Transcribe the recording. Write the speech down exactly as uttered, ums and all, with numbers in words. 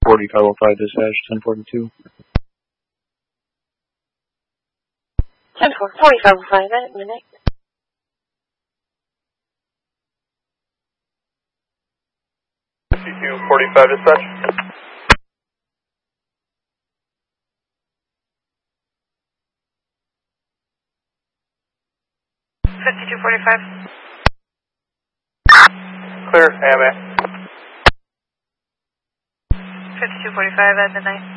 forty-five oh five dispatch, ten forty-two. ten forty-five oh five, at minute. fifty-two forty-five dispatch. fifty-two forty-five. Clear, A M A. fifty-two forty-five at midnight.